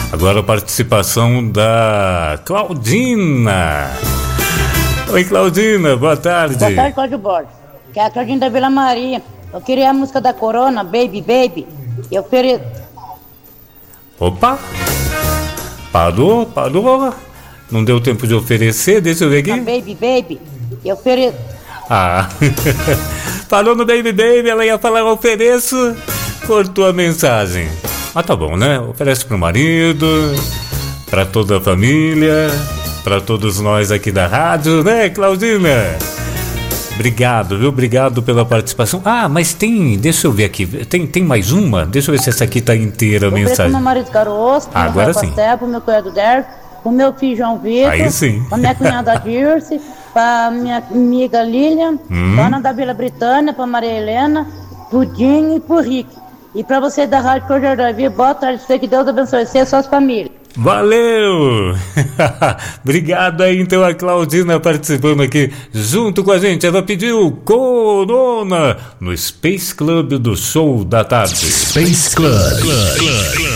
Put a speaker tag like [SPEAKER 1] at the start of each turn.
[SPEAKER 1] Agora a participação da Claudina. Oi, Claudina, boa tarde.
[SPEAKER 2] Boa tarde, Cláudio Borges. Que é a Claudina da Vila Maria. Eu queria a música da Corona, Baby, Baby. Eu queria...
[SPEAKER 1] Opa! Parou. Não deu tempo de oferecer, deixa eu ver aqui.
[SPEAKER 2] Baby, Baby. Eu queria...
[SPEAKER 1] Falou no Baby Baby, ela ia falar ofereço, cortou a mensagem. Mas tá bom, né? Oferece pro marido, pra toda a família, pra todos nós aqui da rádio, né, Claudina? Obrigado, viu? Obrigado pela participação. Mas deixa eu ver aqui, tem mais uma? Deixa eu ver se essa aqui tá inteira a mensagem.
[SPEAKER 2] Pro meu marido Caroço, pro
[SPEAKER 1] agora
[SPEAKER 2] meu
[SPEAKER 1] sim.
[SPEAKER 2] Pastel, pro meu cunhado Derek, pro meu filho João Vitor,
[SPEAKER 1] Aí sim.
[SPEAKER 2] pra minha cunhada Dirce, pra minha amiga Lilian, pra Ana da Vila Britânia, pra Maria Helena, pro Dinho e pro Rick. E pra você da Rádio Cordeiro da Vida, boa tarde, que Deus abençoe você e suas famílias.
[SPEAKER 1] Valeu! Obrigado aí, então, a Claudina participando aqui junto com a gente. Ela pediu Corona no Space Club do Show da Tarde.
[SPEAKER 3] Space Club.